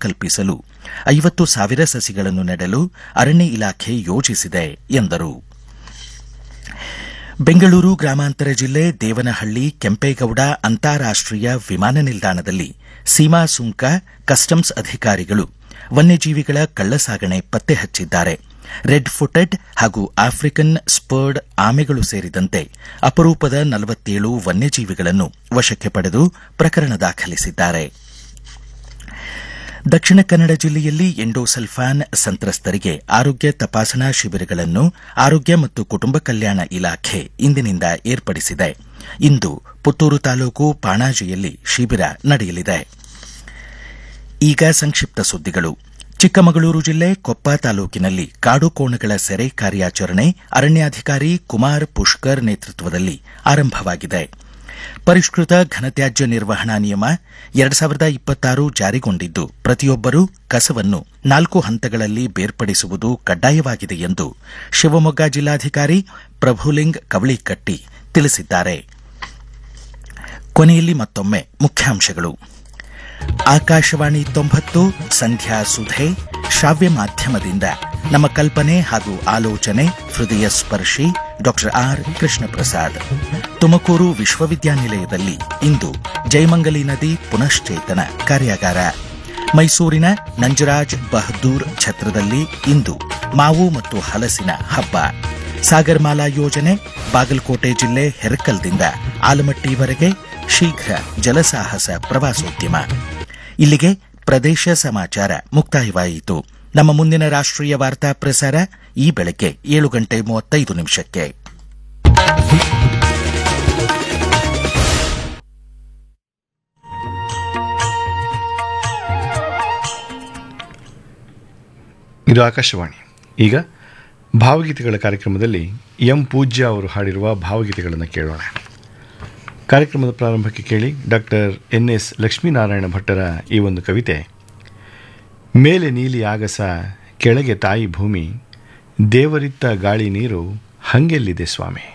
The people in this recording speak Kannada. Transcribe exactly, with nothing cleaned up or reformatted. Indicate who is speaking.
Speaker 1: ಕಲ್ಪಿಸಲು ಐವತ್ತು ಸಾವಿರ ಸಸಿಗಳನ್ನು ನೆಡಲು ಅರಣ್ಯ ಇಲಾಖೆ ಯೋಜಿಸಿದೆ ಎಂದರು. ಬೆಂಗಳೂರು ಗ್ರಾಮಾಂತರ ಜಿಲ್ಲೆ ದೇವನಹಳ್ಳಿ ಕೆಂಪೇಗೌಡ ಅಂತಾರಾಷ್ಟೀಯ ವಿಮಾನ ನಿಲ್ದಾಣದಲ್ಲಿ ಸೀಮಾ ಸುಂಕ ಕಸ್ಟಮ್ಸ್ ಅಧಿಕಾರಿಗಳು ವನ್ಯಜೀವಿಗಳ ಕಳ್ಳಸಾಗಣೆ ಪತ್ತೆ ಹಚ್ಚಿದ್ದಾರೆ. ರೆಡ್ ಫುಟೆಡ್ ಹಾಗೂ ಆಫ್ರಿಕನ್ ಸ್ಪರ್ಡ್ ಆಮೆಗಳು ಸೇರಿದಂತೆ ಅಪರೂಪದ ನಲವತ್ತೇಳು ವನ್ಯಜೀವಿಗಳನ್ನು ವಶಕ್ಕೆ ಪಡೆದು ಪ್ರಕರಣ ದಾಖಲಿಸಿದ್ದಾರೆ. ದಕ್ಷಿಣ ಕನ್ನಡ ಜಿಲ್ಲೆಯಲ್ಲಿ ಎಂಡೋಸಲ್ಫಾನ್ ಸಂತ್ರಸ್ತರಿಗೆ ಆರೋಗ್ಯ ತಪಾಸಣಾ ಶಿಬಿರಗಳನ್ನು ಆರೋಗ್ಯ ಮತ್ತು ಕುಟುಂಬ ಕಲ್ಯಾಣ ಇಲಾಖೆ ಇಂದಿನಿಂದ ಏರ್ಪಡಿಸಿದೆ. ಇಂದು ಪುತ್ತೂರು ತಾಲೂಕು ಪಾಣಾಜಿಯಲ್ಲಿ ಶಿಬಿರ ನಡೆಯಲಿದೆ. ಈಗ ಸಂಕ್ಷಿಪ್ತ ಸುದ್ದಿಗಳು. ಚಿಕ್ಕಮಗಳೂರು ಜಿಲ್ಲೆ ಕೊಪ್ಪ ತಾಲೂಕಿನಲ್ಲಿ ಕಾಡು ಕೋಣಗಳ ಸೆರೆ ಕಾರ್ಯಾಚರಣೆ ಅರಣ್ಯಾಧಿಕಾರಿ ಕುಮಾರ್ ಪುಷ್ಕರ್ ನೇತೃತ್ವದಲ್ಲಿ ಆರಂಭವಾಗಿದೆ. ಪರಿಷ್ಕೃತ ಘನತ್ಯಾಜ್ಯ ನಿರ್ವಹಣಾ ನಿಯಮ ಎರಡು ಸಾವಿರದ ಇಪ್ಪತ್ತಾರು ಜಾರಿಗೊಂಡಿದ್ದು ಪ್ರತಿಯೊಬ್ಬರೂ ಕಸವನ್ನು ನಾಲ್ಕು ಹಂತಗಳಲ್ಲಿ ಬೇರ್ಪಡಿಸುವುದು ಕಡ್ಡಾಯವಾಗಿದೆ ಎಂದು ಶಿವಮೊಗ್ಗ ಜಿಲ್ಲಾಧಿಕಾರಿ ಪ್ರಭುಲಿಂಗ್ ಕವಳಿಕಟ್ಟಿ ತಿಳಿಸಿದ್ದಾರೆ. ಕೊನೆಯಲ್ಲಿ ಮತ್ತೊಮ್ಮೆ ಮುಖ್ಯಾಂಶಗಳು. ಆಕಾಶವಾಣಿ ತೊಂಬತ್ತು ಸಂಧ್ಯಾ ಸುಧೆ ಶ್ರಾವ್ಯ ಮಾಧ್ಯಮದಿಂದ ನಮ್ಮ ಕಲ್ಪನೆ ಹಾಗೂ ಆಲೋಚನೆ ಹೃದಯ ಸ್ಪರ್ಶಿ ಡಾಕ್ಟರ್ ಆರ್ ಕೃಷ್ಣ ಪ್ರಸಾದ್. ತುಮಕೂರು ವಿಶ್ವವಿದ್ಯಾನಿಲಯದಲ್ಲಿ ಇಂದು ಜಯಮಂಗಲಿ ನದಿ ಪುನಶ್ಚೇತನ ಕಾರ್ಯಾಗಾರ. ಮೈಸೂರಿನ ನಂಜರಾಜ್ ಬಹದ್ದೂರ್ ಛತ್ರದಲ್ಲಿ ಇಂದು ಮಾವು ಮತ್ತು ಹಲಸಿನ ಹಬ್ಬ. ಸಾಗರಮಾಲಾ ಯೋಜನೆ ಬಾಗಲಕೋಟೆ ಜಿಲ್ಲೆ ಹೆರಕಲ್ದಿಂದ ಆಲಮಟ್ಟಿವರೆಗೆ ಶೀಘ್ರ ಜಲಸಾಹಸ ಪ್ರವಾಸೋದ್ಯಮ. ಇಲ್ಲಿಗೆ ಪ್ರದೇಶ ಸಮಾಚಾರ ಮುಕ್ತಾಯವಾಯಿತು. ನಮ್ಮ ಮುಂದಿನ ರಾಷ್ಟ್ರೀಯ ವಾರ್ತಾ ಪ್ರಸಾರ ಈ ಬೆಳಗ್ಗೆ ಏಳು ಗಂಟೆ ಮೂವತ್ತೈದು ನಿಮಿಷಕ್ಕೆ.
Speaker 2: ಇದು ಆಕಾಶವಾಣಿ. ಈಗ ಭಾವಗೀತೆಗಳ ಕಾರ್ಯಕ್ರಮದಲ್ಲಿ ಎಂ ಪೂಜ್ಯ ಅವರು ಹಾಡಿರುವ ಭಾವಗೀತೆಗಳನ್ನು ಕೇಳೋಣ. ಕಾರ್ಯಕ್ರಮದ ಪ್ರಾರಂಭಕ್ಕೆ ಕೇಳಿ ಡಾಕ್ಟರ್ ಎನ್ ಎಸ್ ಲಕ್ಷ್ಮೀನಾರಾಯಣ ಭಟ್ಟರ ಈ ಒಂದು ಕವಿತೆ. ಮೇಲೆ ನೀಲಿ ಆಗಸ ಕೆಳಗೆ ತಾಯಿ ಭೂಮಿ, ದೇವರಿತ್ತ ಗಾಳಿ ನೀರು ಹಂಗೆಲ್ಲಿದೆ ಸ್ವಾಮಿ.